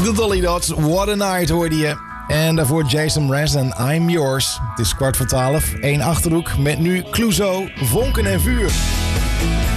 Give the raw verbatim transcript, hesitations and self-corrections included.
De Dolly Dots, What a Night hoorde je. En daarvoor Jason Mraz en I'm Yours. Het is kwart voor twaalf, één Achterhoek met nu Clouseau, Vonken en Vuur.